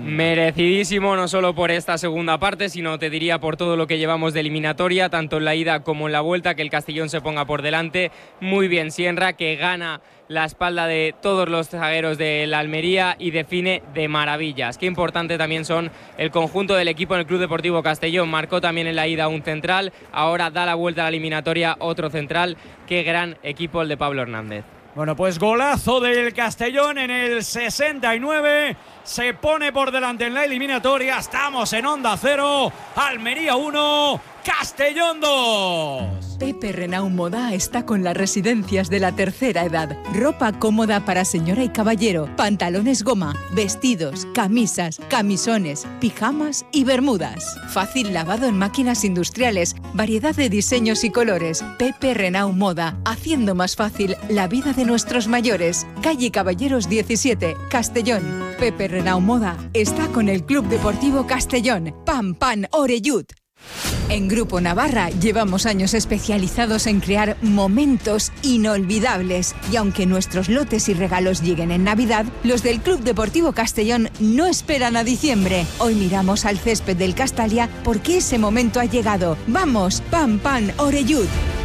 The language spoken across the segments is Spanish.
Merecidísimo, no solo por esta segunda parte, sino te diría por todo lo que llevamos de eliminatoria, tanto en la ida como en la vuelta, que el Castellón se ponga por delante. Muy bien Sienra, que gana la espalda de todos los zagueros de la Almería y define de maravillas. Qué importante también son el conjunto del equipo en el Club Deportivo Castellón. Marcó también en la ida un central, ahora da la vuelta a la eliminatoria otro central. Qué gran equipo el de Pablo Hernández. Bueno, pues golazo del Castellón en el 69. Se pone por delante en la eliminatoria. Estamos en Onda Cero. Almería 1, Castellón 2. Pepe Renault Moda está con las residencias de la tercera edad. Ropa cómoda para señora y caballero, pantalones goma, vestidos, camisas, camisones, pijamas y bermudas. Fácil lavado en máquinas industriales, variedad de diseños y colores. Pepe Renault Moda, haciendo más fácil la vida de nuestros mayores. Calle Caballeros 17, Castellón. Pepe Renault Moda está con el Club Deportivo Castellón. Pam, pam, orellut. En Grupo Navarra llevamos años especializados en crear momentos inolvidables y aunque nuestros lotes y regalos lleguen en Navidad, los del Club Deportivo Castellón no esperan a diciembre. Hoy miramos al césped del Castalia porque ese momento ha llegado. ¡Vamos! ¡Pam, pam, orellut!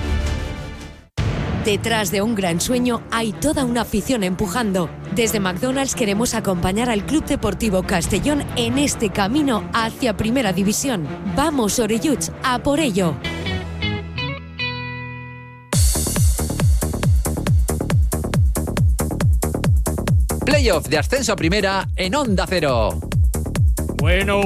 Detrás de un gran sueño hay toda una afición empujando. Desde McDonald's queremos acompañar al Club Deportivo Castellón en este camino hacia Primera División. ¡Vamos, Orelluts, a por ello! Playoff de ascenso a Primera en Onda Cero. Bueno,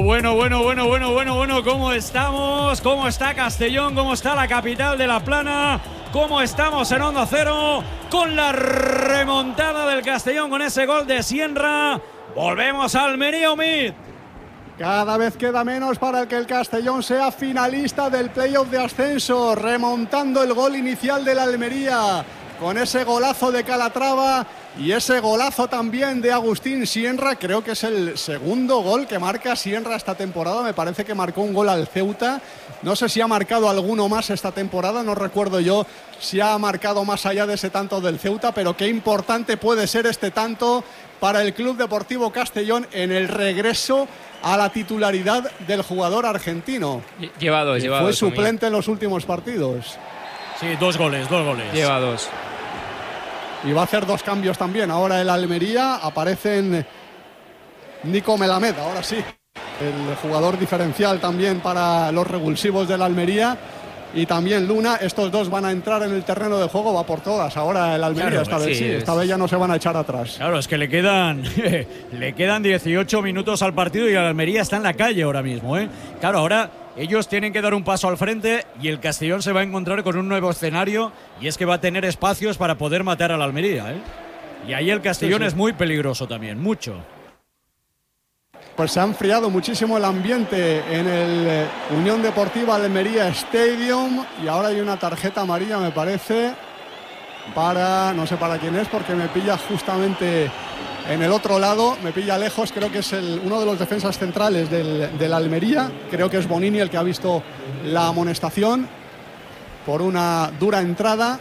¿cómo estamos? ¿Cómo está Castellón? ¿Cómo está la capital de La Plana? ¿Cómo estamos en Onda Cero? Con la remontada del Castellón, con ese gol de Sienra. Volvemos a Almería, Omid. Cada vez queda menos para que el Castellón sea finalista del playoff de ascenso, remontando el gol inicial de la Almería, con ese golazo de Calatrava y ese golazo también de Agustín Sienra. Creo que es el segundo gol que marca Sienra esta temporada. Me parece que marcó un gol al Ceuta. No sé si ha marcado alguno más esta temporada, no recuerdo yo si ha marcado más allá de ese tanto del Ceuta, pero qué importante puede ser este tanto para el Club Deportivo Castellón en el regreso a la titularidad del jugador argentino. Lleva dos. Fue suplente en los últimos partidos. Sí, dos goles. Lleva dos. Y va a hacer dos cambios también. Ahora el Almería, aparecen Nico Melamed, ahora sí. El jugador diferencial también para los revulsivos del Almería. Y también Luna. Estos dos van a entrar en el terreno de juego, va por todas. Ahora el Almería, claro, esta vez sí. Esta vez ya no se van a echar atrás. Claro, es que le quedan 18 minutos al partido y el Almería está en la calle ahora mismo, ¿eh? Claro, ahora ellos tienen que dar un paso al frente y el Castellón se va a encontrar con un nuevo escenario, y es que va a tener espacios para poder matar al Almería, ¿eh? Y ahí el Castellón es muy peligroso también, mucho. Pues se ha enfriado muchísimo el ambiente en el Unión Deportiva Almería Stadium y ahora hay una tarjeta amarilla, me parece, para, no sé para quién es, porque me pilla justamente en el otro lado, me pilla lejos. Creo que es uno de los defensas centrales del Almería. Creo que es Bonini el que ha visto la amonestación por una dura entrada.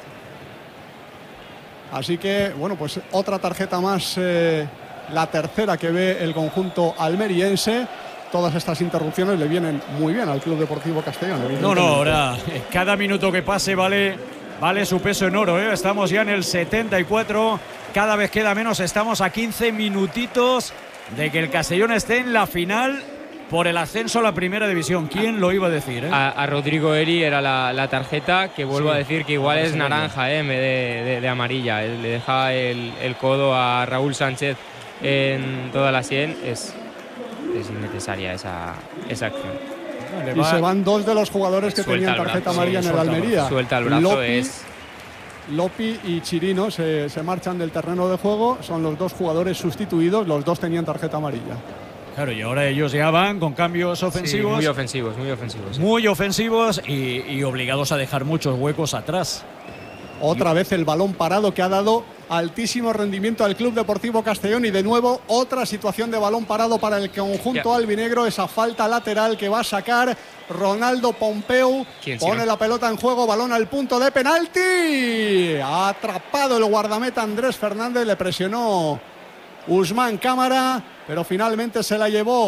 Así que, bueno, pues otra tarjeta más, la tercera que ve el conjunto almeriense. Todas estas interrupciones le vienen muy bien al Club Deportivo Castellón. No, ahora cada minuto que pase vale su peso en oro, ¿eh? Estamos ya en el 74, cada vez queda menos, estamos a 15 minutitos de que el Castellón esté en la final por el ascenso a la Primera División. ¿Quién lo iba a decir, eh? A Rodrigo Eri era la tarjeta, que vuelvo a decir que igual es naranja, en vez de amarilla. Le deja el codo a Raúl Sánchez en toda la sien. Es innecesaria esa acción. Y se van dos de los jugadores que tenían tarjeta amarilla en el Almería. Suelta el brazo. Lopi y Chirino se marchan del terreno de juego. Son los dos jugadores sustituidos. Los dos tenían tarjeta amarilla. Claro, y ahora ellos ya van con cambios ofensivos. Sí, muy ofensivos. Sí. Muy ofensivos y obligados a dejar muchos huecos atrás. Otra vez el balón parado que ha dado altísimo rendimiento al Club Deportivo Castellón, y de nuevo otra situación de balón parado para el conjunto albinegro. Esa falta lateral que va a sacar Ronaldo Pompeu. Pone la pelota en juego, balón al punto de penalti. Ha atrapado el guardameta Andrés Fernández, le presionó Usman Cámara, pero finalmente se la llevó